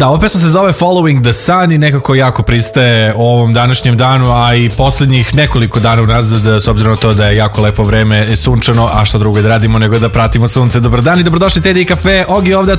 Da, ova pesma se zove Following the Sun i nekako jako pristaje ovom današnjem danu, a i poslednjih nekoliko dana unazad, s obzirom na to da je jako lepo vreme, sunčano, a što drugo da radimo nego da pratimo sunce. Dobar dan i dobrodošli Teddy i kafe. Ogi ovde,